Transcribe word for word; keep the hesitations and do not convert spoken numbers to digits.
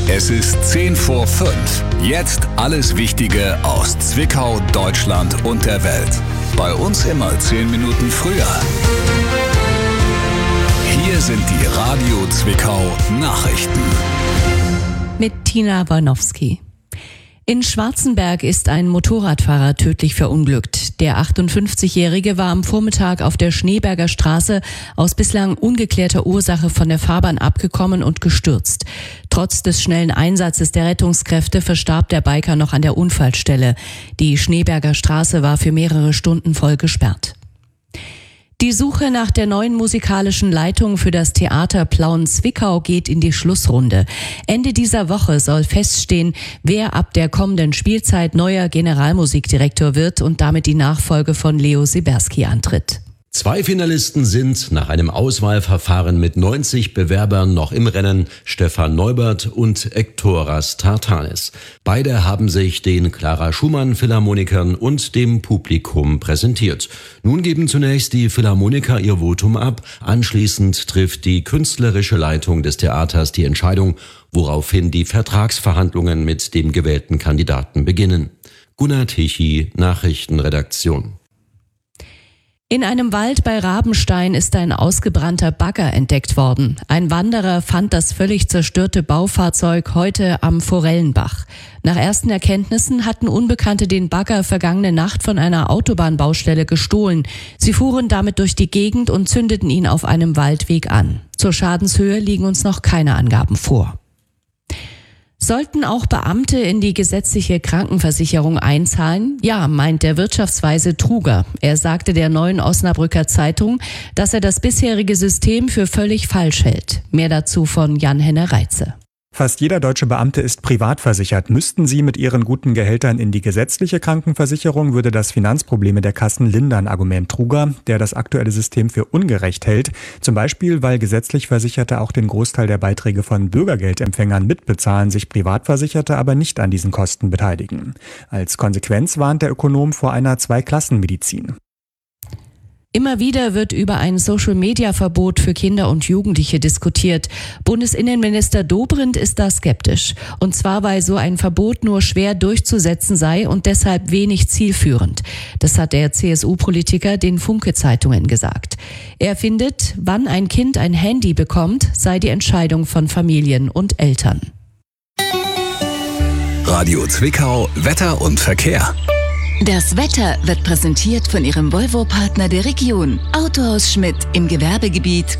Es ist zehn vor fünf. Jetzt alles Wichtige aus Zwickau, Deutschland und der Welt. Bei uns immer zehn Minuten früher. Hier sind die Radio Zwickau Nachrichten. Mit Tina Warnowski. In Schwarzenberg ist ein Motorradfahrer tödlich verunglückt. Der achtundfünfzigjährige war am Vormittag auf der Schneeberger Straße aus bislang ungeklärter Ursache von der Fahrbahn abgekommen und gestürzt. Trotz des schnellen Einsatzes der Rettungskräfte verstarb der Biker noch an der Unfallstelle. Die Schneeberger Straße war für mehrere Stunden voll gesperrt. Die Suche nach der neuen musikalischen Leitung für das Theater Plauen-Zwickau geht in die Schlussrunde. Ende dieser Woche soll feststehen, wer ab der kommenden Spielzeit neuer Generalmusikdirektor wird und damit die Nachfolge von Leo Siberski antritt. Zwei Finalisten sind nach einem Auswahlverfahren mit neunzig Bewerbern noch im Rennen: Stefan Neubert und Ektoras Tartanis. Beide haben sich den Clara Schumann Philharmonikern und dem Publikum präsentiert. Nun geben zunächst die Philharmoniker ihr Votum ab. Anschließend trifft die künstlerische Leitung des Theaters die Entscheidung, woraufhin die Vertragsverhandlungen mit dem gewählten Kandidaten beginnen. Gunnar Tichy, Nachrichtenredaktion. In einem Wald bei Rabenstein ist ein ausgebrannter Bagger entdeckt worden. Ein Wanderer fand das völlig zerstörte Baufahrzeug heute am Forellenbach. Nach ersten Erkenntnissen hatten Unbekannte den Bagger vergangene Nacht von einer Autobahnbaustelle gestohlen. Sie fuhren damit durch die Gegend und zündeten ihn auf einem Waldweg an. Zur Schadenshöhe liegen uns noch keine Angaben vor. Sollten auch Beamte in die gesetzliche Krankenversicherung einzahlen? Ja, meint der Wirtschaftsweise Truger. Er sagte der Neuen Osnabrücker Zeitung, dass er das bisherige System für völlig falsch hält. Mehr dazu von Jan-Henner Reitze. Fast jeder deutsche Beamte ist privat versichert. Müssten sie mit ihren guten Gehältern in die gesetzliche Krankenversicherung, würde das Finanzprobleme der Kassen lindern, Argument Truger, der das aktuelle System für ungerecht hält. Zum Beispiel, weil gesetzlich Versicherte auch den Großteil der Beiträge von Bürgergeldempfängern mitbezahlen, sich Privatversicherte aber nicht an diesen Kosten beteiligen. Als Konsequenz warnt der Ökonom vor einer Zweiklassenmedizin. Immer wieder wird über ein Social-Media-Verbot für Kinder und Jugendliche diskutiert. Bundesinnenminister Dobrindt ist da skeptisch. Und zwar, weil so ein Verbot nur schwer durchzusetzen sei und deshalb wenig zielführend. Das hat der C S U-Politiker den Funke-Zeitungen gesagt. Er findet, wann ein Kind ein Handy bekommt, sei die Entscheidung von Familien und Eltern. Radio Zwickau, Wetter und Verkehr. Das Wetter wird präsentiert von Ihrem Volvo-Partner der Region. Autohaus Schmidt im Gewerbegebiet